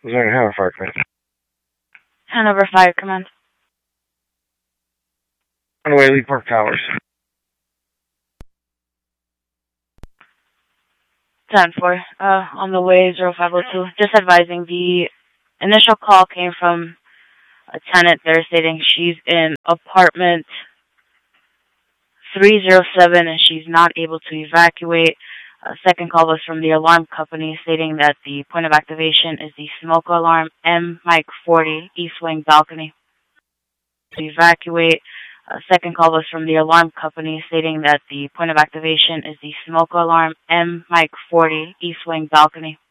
Missouri Hanover Fire Command. Hanover Fire Command. On the way to Lee Park Towers. 10-4, on the way 0502. Just advising, the initial call came from a tenant there stating she's in apartment 307 and she's not able to evacuate. Second call was from the alarm company stating that the point of activation is the smoke alarm M Mike 40 East Wing balcony. To evacuate. Second call was from the alarm company stating that the point of activation is the smoke alarm M Mike 40 East Wing balcony.